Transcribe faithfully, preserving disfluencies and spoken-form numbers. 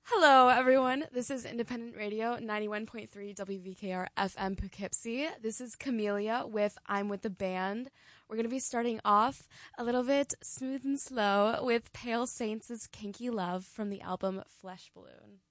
Hello, everyone. This is Independent Radio, ninety-one point three W V K R F M Poughkeepsie. This is Camellia with I'm With the Band. We're going to be starting off a little bit smooth and slow with Pale Saints' Kinky Love from the album Flesh Balloon.